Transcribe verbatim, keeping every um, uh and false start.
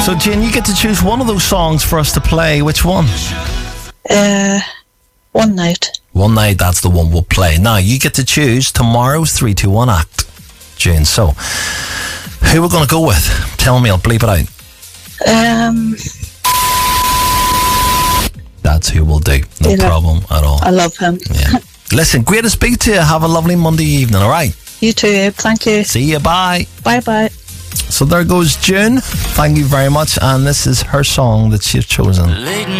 So, Jane, you get to choose one of those songs for us to play. Which one? Uh, One Night. One Night, that's the one we'll play. Now, you get to choose tomorrow's three two one act, Jane. So, who we're going to go with? Tell me, I'll bleep it out. Um, That's who we'll do. No yeah, problem at all. I love him. Yeah. Listen, great to speak to you. Have a lovely Monday evening, all right? You too, Abe. Thank you. See you. Bye. Bye-bye. So there goes June. Thank you very much. And this is her song that she's chosen.